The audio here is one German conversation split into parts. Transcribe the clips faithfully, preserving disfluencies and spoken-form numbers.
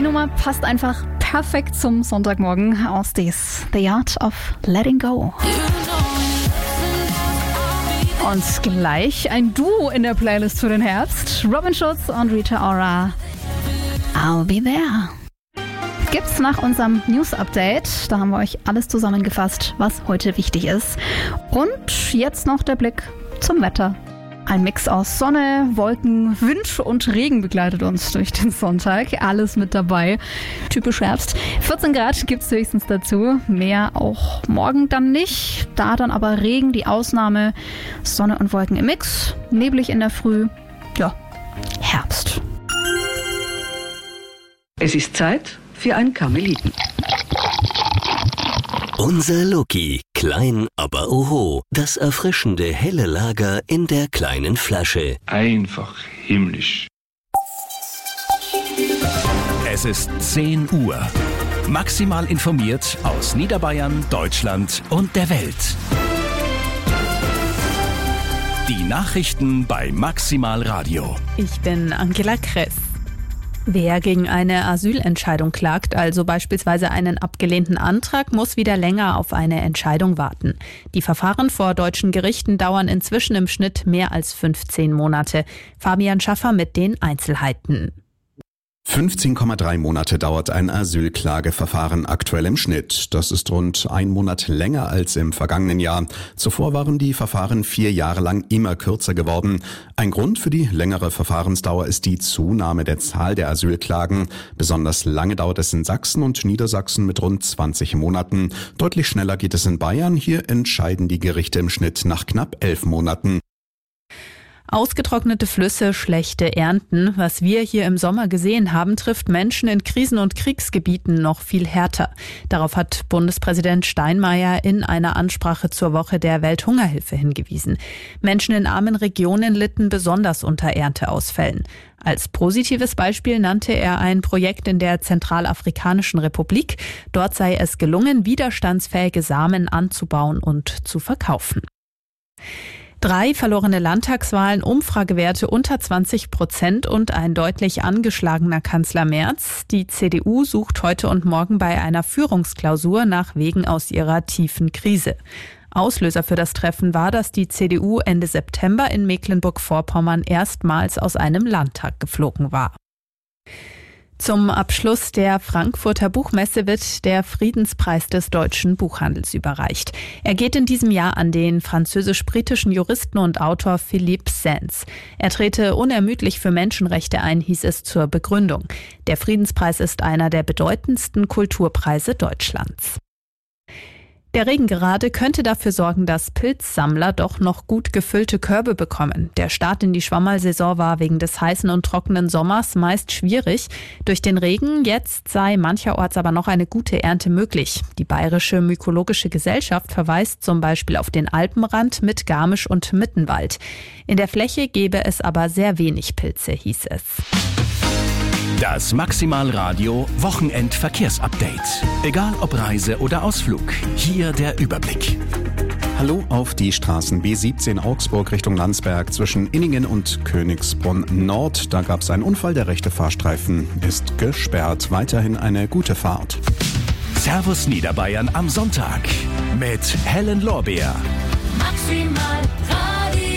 Nummer passt einfach perfekt zum Sonntagmorgen aus dies The Art of Letting Go. Und gleich ein Duo in der Playlist für den Herbst. Robin Schulz und Rita Ora. I'll be there. Gibt's nach unserem News-Update. Da haben wir euch alles zusammengefasst, was heute wichtig ist. Und jetzt noch der Blick zum Wetter. Ein Mix aus Sonne, Wolken, Wind und Regen begleitet uns durch den Sonntag. Alles mit dabei. Typisch Herbst. vierzehn Grad gibt's höchstens dazu. Mehr auch morgen dann nicht. Da dann aber Regen, die Ausnahme. Sonne und Wolken im Mix. Neblig in der Früh. Ja, Herbst. Es ist Zeit für ein Karmeliten. Unser Loki. Klein, aber oho. Das erfrischende helle Lager in der kleinen Flasche. Einfach himmlisch. Es ist zehn Uhr. Maximal informiert aus Niederbayern, Deutschland und der Welt. Die Nachrichten bei Maximal Radio. Ich bin Angela Kress. Wer gegen eine Asylentscheidung klagt, also beispielsweise einen abgelehnten Antrag, muss wieder länger auf eine Entscheidung warten. Die Verfahren vor deutschen Gerichten dauern inzwischen im Schnitt mehr als fünfzehn Monate. Fabian Schaffer mit den Einzelheiten. fünfzehn Komma drei Monate dauert ein Asylklageverfahren aktuell im Schnitt. Das ist rund ein Monat länger als im vergangenen Jahr. Zuvor waren die Verfahren vier Jahre lang immer kürzer geworden. Ein Grund für die längere Verfahrensdauer ist die Zunahme der Zahl der Asylklagen. Besonders lange dauert es in Sachsen und Niedersachsen mit rund zwanzig Monaten. Deutlich schneller geht es in Bayern. Hier entscheiden die Gerichte im Schnitt nach knapp elf Monaten. Ausgetrocknete Flüsse, schlechte Ernten. Was wir hier im Sommer gesehen haben, trifft Menschen in Krisen- und Kriegsgebieten noch viel härter. Darauf hat Bundespräsident Steinmeier in einer Ansprache zur Woche der Welthungerhilfe hingewiesen. Menschen in armen Regionen litten besonders unter Ernteausfällen. Als positives Beispiel nannte er ein Projekt in der Zentralafrikanischen Republik. Dort sei es gelungen, widerstandsfähige Samen anzubauen und zu verkaufen. Drei verlorene Landtagswahlen, Umfragewerte unter zwanzig Prozent und ein deutlich angeschlagener Kanzler Merz. Die C D U sucht heute und morgen bei einer Führungsklausur nach Wegen aus ihrer tiefen Krise. Auslöser für das Treffen war, dass die C D U Ende September in Mecklenburg-Vorpommern erstmals aus einem Landtag geflogen war. Zum Abschluss der Frankfurter Buchmesse wird der Friedenspreis des deutschen Buchhandels überreicht. Er geht in diesem Jahr an den französisch-britischen Juristen und Autor Philippe Sands. Er trete unermüdlich für Menschenrechte ein, hieß es zur Begründung. Der Friedenspreis ist einer der bedeutendsten Kulturpreise Deutschlands. Der Regen gerade könnte dafür sorgen, dass Pilzsammler doch noch gut gefüllte Körbe bekommen. Der Start in die Schwammersaison war wegen des heißen und trockenen Sommers meist schwierig. Durch den Regen jetzt sei mancherorts aber noch eine gute Ernte möglich. Die Bayerische Mykologische Gesellschaft verweist zum Beispiel auf den Alpenrand mit Garmisch und Mittenwald. In der Fläche gäbe es aber sehr wenig Pilze, hieß es. Das Maximal Radio Wochenend-Verkehrsupdate. Egal ob Reise oder Ausflug, hier der Überblick. Hallo auf die Straßen B siebzehn Augsburg Richtung Landsberg zwischen Inningen und Königsbrunn Nord. Da gab es einen Unfall, der rechte Fahrstreifen ist gesperrt. Weiterhin eine gute Fahrt. Servus Niederbayern am Sonntag mit Helen Lorbeer. Maximal Radio.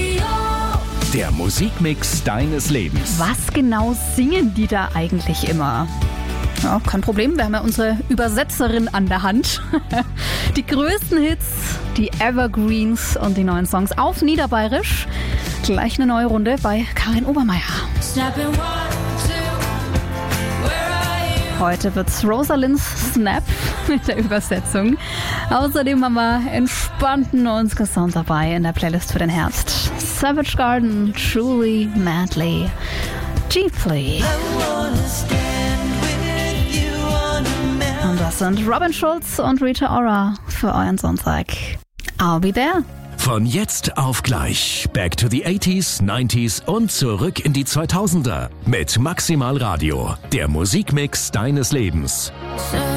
Der Musikmix deines Lebens. Was genau singen die da eigentlich immer? Ja, kein Problem, wir haben ja unsere Übersetzerin an der Hand. Die größten Hits, die Evergreens und die neuen Songs auf Niederbayerisch. Gleich eine neue Runde bei Karin Obermeier. Heute wird's Rosalinds Snap mit der Übersetzung. Außerdem haben wir entspannten Sound dabei in der Playlist für den Herbst. Savage Garden, Truly, Madly, Deeply. Und das sind Robin Schulz und Rita Ora für euren Sonntag. I'll be there. Von jetzt auf gleich. Back to the eighties, nineties und zurück in die zweitausender. Mit Maximal Radio. Der Musikmix deines Lebens.